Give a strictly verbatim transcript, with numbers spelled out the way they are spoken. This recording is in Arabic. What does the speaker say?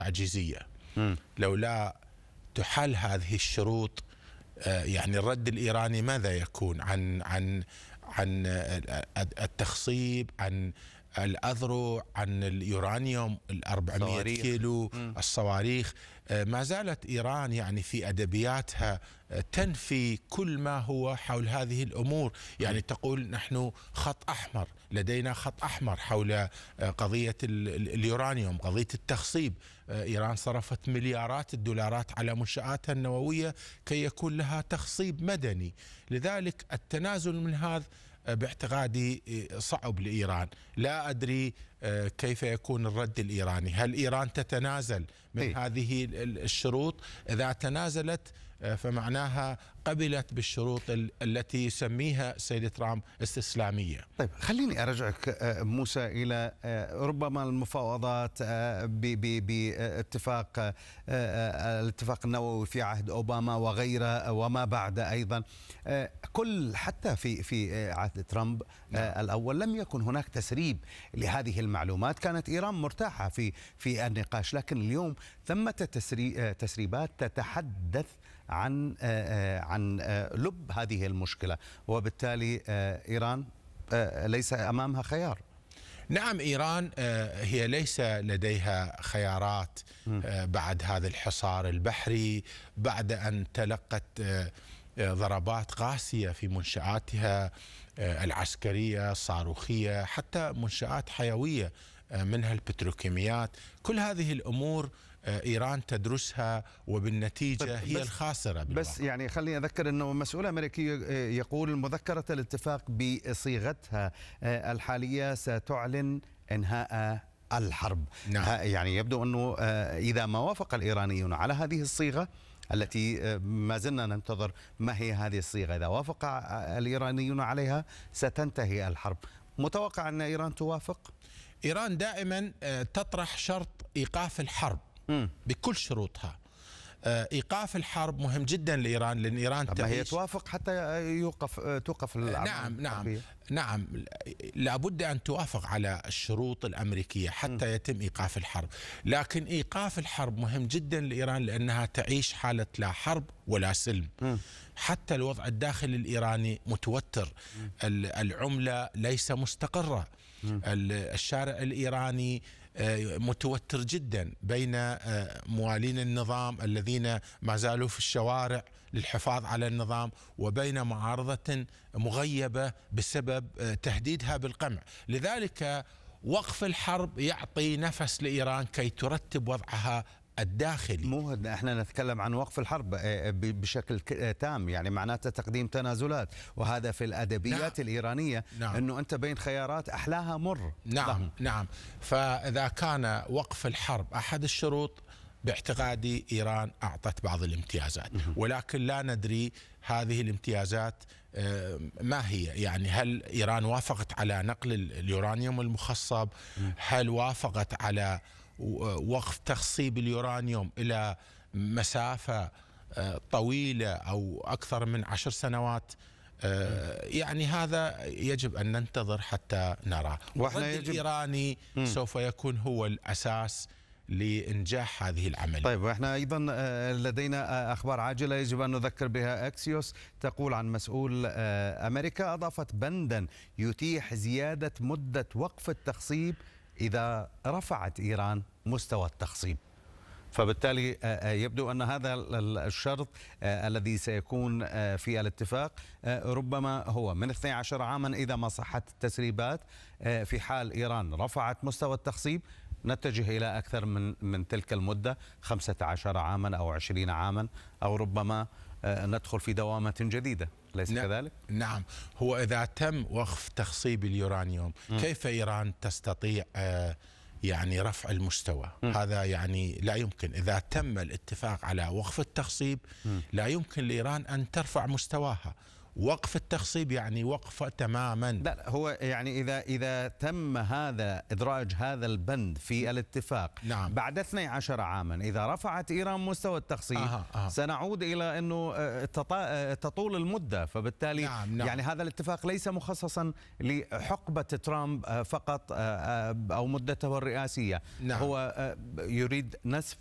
تعجيزية. لولا تحل هذه الشروط يعني الرد الإيراني ماذا يكون عن عن عن التخصيب، عن الأذرع، عن اليورانيوم الأربعمائة كيلو، م. الصواريخ. ما زالت إيران يعني في أدبياتها تنفي كل ما هو حول هذه الأمور، يعني م. تقول نحن خط أحمر، لدينا خط أحمر حول قضية اليورانيوم، قضية التخصيب. إيران صرفت مليارات الدولارات على منشآتها النووية كي يكون لها تخصيب مدني، لذلك التنازل من هذا باعتقادي صعب لإيران. لا أدري كيف يكون الرد الإيراني، هل إيران تتنازل من إيه؟ هذه الشروط؟ إذا تنازلت فمعناها قبلت بالشروط التي يسميها السيد ترامب استسلامية. طيب خليني أرجعك موسى إلى ربما المفاوضات باتفاق الاتفاق النووي في عهد أوباما وغيره وما بعد أيضا. كل حتى في في عهد ترامب نعم. الأول لم يكن هناك تسريب لهذه المعلومات، كانت إيران مرتاحة في في النقاش، لكن اليوم ثمة تسريبات تتحدث عن عن لب هذه المشكلة، وبالتالي إيران ليس أمامها خيار. نعم، إيران هي ليس لديها خيارات بعد هذا الحصار البحري، بعد أن تلقت ضربات قاسية في منشآتها العسكرية الصاروخية، حتى منشآت حيوية منها البتروكيماويات. كل هذه الأمور إيران تدرسها وبالنتيجة هي الخاسرة بالواقع. بس يعني خليني أذكر أنه مسؤول أمريكي يقول مذكرة الاتفاق بصيغتها الحالية ستعلن إنهاء الحرب. نعم. يعني يبدو أنه إذا ما وافق الإيرانيون على هذه الصيغة التي ما زلنا ننتظر ما هي هذه الصيغة، إذا وافق الإيرانيون عليها ستنتهي الحرب. متوقع أن إيران توافق؟ إيران دائما تطرح شرط إيقاف الحرب م. بكل شروطها. إيقاف الحرب مهم جدا لإيران، لأن إيران طب هي توافق حتى يوقف توقف العملية. نعم نعم نعم لابد أن توافق على الشروط الأمريكية حتى م. يتم إيقاف الحرب، لكن إيقاف الحرب مهم جدا لإيران لأنها تعيش حالة لا حرب ولا سلم. م. حتى الوضع الداخلي الإيراني متوتر، م. العملة ليس مستقرة، م. الشارع الإيراني متوتر جدا بين موالين النظام الذين ما زالوا في الشوارع للحفاظ على النظام وبين معارضة مغيبة بسبب تهديدها بالقمع. لذلك وقف الحرب يعطي نفس لإيران كي ترتب وضعها الداخلي. مو احنا نتكلم عن وقف الحرب بشكل تام، يعني معناته تقديم تنازلات، وهذا في الأدبيات نعم. الإيرانية نعم. أنه أنت بين خيارات أحلاها مر. نعم ضهم. نعم فإذا كان وقف الحرب أحد الشروط باعتقادي إيران أعطت بعض الامتيازات، ولكن لا ندري هذه الامتيازات ما هي. يعني هل إيران وافقت على نقل اليورانيوم المخصب؟ هل وافقت على وقف تخصيب اليورانيوم إلى مسافة طويلة أو أكثر من عشر سنوات؟ يعني هذا يجب أن ننتظر حتى نرى. الرد الإيراني سوف يكون هو الأساس لإنجاح هذه العملية. طيب واحنا أيضا لدينا أخبار عاجلة يجب أن نذكر بها. أكسيوس تقول عن مسؤول أمريكا أضافت بندا يتيح زيادة مدة وقف التخصيب إذا رفعت إيران مستوى التخصيب، فبالتالي يبدو أن هذا الشرط الذي سيكون في الاتفاق ربما هو من اثني عشر عاما إذا ما صحت التسريبات. في حال إيران رفعت مستوى التخصيب نتجه إلى أكثر من من تلك المدة، خمسة عشر عاما أو عشرين عاما، أو ربما ندخل في دوامة جديدة، أليس نعم كذلك؟ نعم. هو إذا تم وقف تخصيب اليورانيوم م. كيف إيران تستطيع يعني رفع المستوى؟ م. هذا يعني لا يمكن. إذا تم الاتفاق على وقف التخصيب م. لا يمكن لإيران أن ترفع مستواها، وقف التخصيب يعني وقفه تماما. لا، هو يعني إذا إذا تم هذا إدراج هذا البند في الاتفاق نعم. بعد اثني عشر عاما، إذا رفعت إيران مستوى التخصيب آه آه. سنعود إلى أنه تطول المدة، فبالتالي نعم نعم. يعني هذا الاتفاق ليس مخصصا لحقبة ترامب فقط أو مدته الرئاسية. نعم. هو يريد نسف